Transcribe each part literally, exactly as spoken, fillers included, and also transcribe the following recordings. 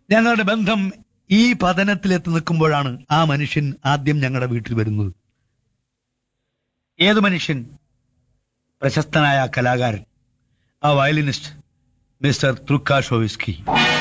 ഞങ്ങളുടെ ബന്ധം ഈ പതനത്തിലെത്തി നിൽക്കുമ്പോഴാണ് ആ മനുഷ്യൻ ആദ്യം ഞങ്ങളുടെ വീട്ടിൽ വരുന്നത്. ഏത് മനുഷ്യൻ? പ്രശസ്തനായ ആ കലാകാരൻ, ആ വയലിനിസ്റ്റ് മിസ്റ്റർ ത്രുക്കാഷോവിസ്കി.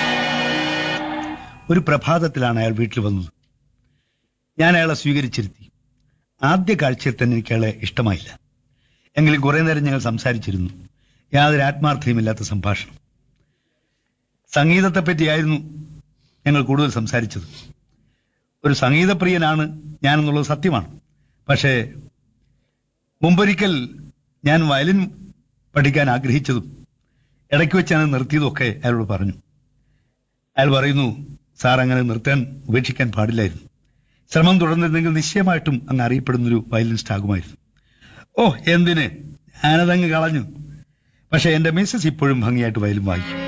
ഒരു പ്രഭാതത്തിലാണ് അയാൾ വീട്ടിൽ വന്നത്. ഞാൻ അയാളെ സ്വീകരിച്ചിരുത്തി. ആദ്യ കാഴ്ചയിൽ തന്നെ എനിക്ക് അയാളെ ഇഷ്ടമായില്ല. എങ്കിലും കുറെ നേരം ഞങ്ങൾ സംസാരിച്ചിരുന്നു. യാതൊരു ആത്മാർത്ഥതയുമില്ലാത്ത സംഭാഷണം. സംഗീതത്തെപ്പറ്റിയായിരുന്നു ഞങ്ങൾ കൂടുതൽ സംസാരിച്ചത്. ഒരു സംഗീതപ്രിയനാണ് ഞാനെന്നുള്ളത് സത്യമാണ്. പക്ഷേ മുമ്പൊരിക്കൽ ഞാൻ വയലിൻ പഠിക്കാൻ ആഗ്രഹിച്ചതും ഇടയ്ക്ക് വെച്ചാണ് നിർത്തിയതൊക്കെ അയാളോട് പറഞ്ഞു. അയാൾ പറയുന്നു, സാർ അങ്ങനെ നിർത്താൻ ഉപേക്ഷിക്കാൻ പാടില്ലായിരുന്നു. ശ്രമം തുടർന്നിരുന്നെങ്കിൽ നിശ്ചയമായിട്ടും അങ്ങ് അറിയപ്പെടുന്നൊരു വയലിനിസ്റ്റ് ആകുമായിരുന്നു. ഓ എന്തിന്, ഞാനതങ്ങ് കളഞ്ഞു. പക്ഷെ എന്റെ മിസ്സസ് ഇപ്പോഴും ഭംഗിയായിട്ട് വയലും വായിക്കും.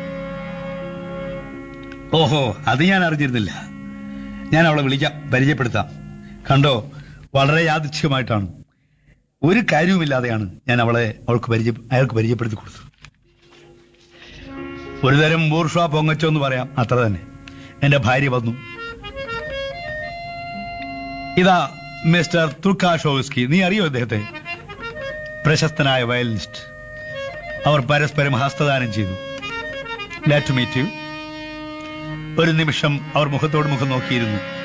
ഓഹോ, അത് ഞാൻ അറിഞ്ഞിരുന്നില്ല. ഞാൻ അവളെ വിളിക്കാം, പരിചയപ്പെടുത്താം. കണ്ടോ, വളരെ യാദൃച്ഛികമായിട്ടാണ്, ഒരു കാര്യവുമില്ലാതെയാണ് ഞാൻ അവളെ അവൾക്ക് പരിചയ അയാൾക്ക് പരിചയപ്പെടുത്തി കൊടുത്തത്. ഒരുതരം ബൂർഷ്വാ പൊങ്ങച്ചോ എന്ന് പറയാം, അത്ര തന്നെ. എന്റെ ഭാര്യ വന്നു. ഇതാ മിസ്റ്റർ ത്രുക്കാഷോവ്സ്കി, നീ അറിയോ അദ്ദേഹത്തെ? പ്രശസ്തനായ വയലിനിസ്റ്റ്. അവർ പരസ്പരം ഹസ്തദാനം ചെയ്തു. Glad to meet you. ഒരു നിമിഷം അവർ മുഖത്തോട് മുഖം നോക്കിയിരുന്നു.